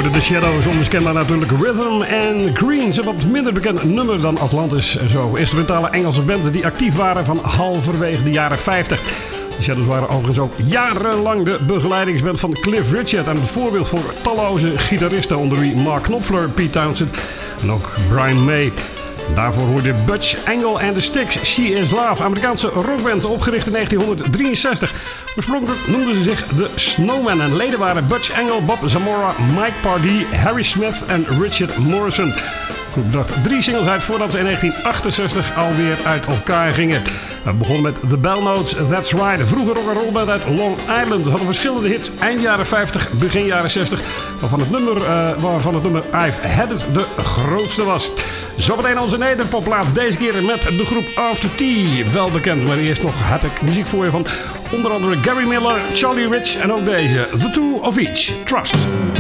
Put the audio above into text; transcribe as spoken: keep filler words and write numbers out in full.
hoorde The Shadows, onmiskenbaar natuurlijk Rhythm and Green. Ze hebben wat minder bekend nummer dan Atlantis. Zo, instrumentale Engelse band die actief waren van halverwege de jaren vijftig. De Shadows waren overigens ook jarenlang de begeleidingsband van Cliff Richard. En het voorbeeld voor talloze gitaristen, onder wie Mark Knopfler, Pete Townshend en ook Brian May. Daarvoor hoorde Butch Engel and the Sticks, She Is Love, Amerikaanse rockband, opgericht in negentienhonderddrieënzestig. Oorspronkelijk noemden ze zich The Snowmen en leden waren Butch Engel, Bob Zamora, Mike Pardee, Harry Smith en Richard Morrison. De groep bracht drie singles uit voordat ze in negentien achtenzestig alweer uit elkaar gingen. We begonnen met The Bell Notes, That's Right. De vroege rock'n'roll band uit Long Island. Ze hadden verschillende hits eind jaren vijftig, begin jaren zestig. Waarvan het nummer, uh, waarvan het nummer I've Had It de grootste was. Zometeen onze nederpopplaat. Deze keer met de groep After Tea. Wel bekend, maar eerst nog heb ik muziek voor je van onder andere Gary Miller, Charlie Rich en ook deze. The Two of Each. Trust.